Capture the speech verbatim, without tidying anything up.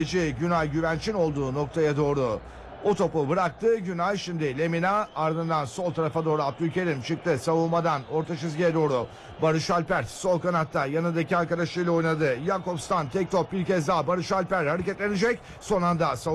Günay Güvenç'in olduğu noktaya doğru. O topu bıraktı. Günay şimdi Lemina, ardından sol tarafa doğru Abdülkerim çıktı savunmadan orta çizgiye doğru. Barış Alper sol kanatta yanındaki arkadaşıyla oynadı. Jakobs'tan tek top bir kez daha Barış Alper hareketlenecek. Son anda savunma